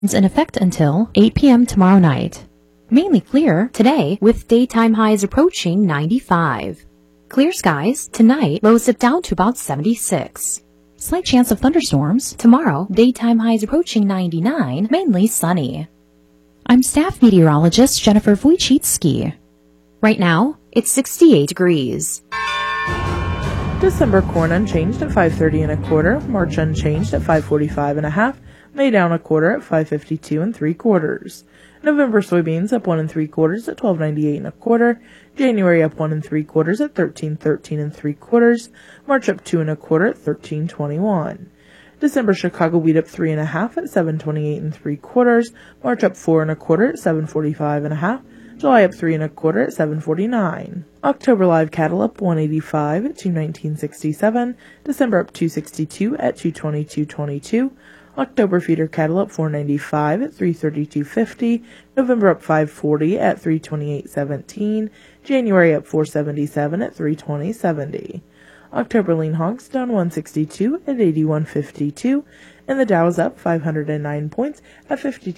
It's in effect until 8 p.m. tomorrow night. Mainly clear today with daytime highs approaching 95. Clear skies tonight, lows dip down to about 76. Slight chance of thunderstorms tomorrow, daytime highs approaching 99, mainly sunny. I'm staff meteorologist Jennifer Wojcicki. Right now, it's 68 degrees. December corn unchanged at 5.30 1/4, March unchanged at 5.45 1/2, May down 1/4 at 5.52 3/4. November soybeans up 1 3/4 at 12.98 1/4, January up 1 3/4 at 13.13 3/4, March up 2 1/4 at 13.21. December Chicago wheat up 3 1/2 at 7.28 3/4, March up 4 1/4 at 7.45 1/2, July up 3 1/4 at 7.49. October live cattle up 185 at 219.67, December up 262 at 222.22, October feeder cattle up 495 at 332.50, November up 540 at 328.17, January up 477 at 320.70. October lean hogs down 162 at 81.52, and the Dow is up 509 points at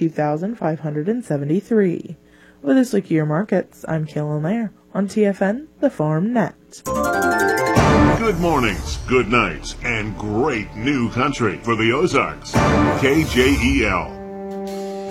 52,573. With this look at your markets, I'm Kaylin Lair on TFN, the Farm Net. Good mornings, good nights, and great new country for the Ozarks. KJEL.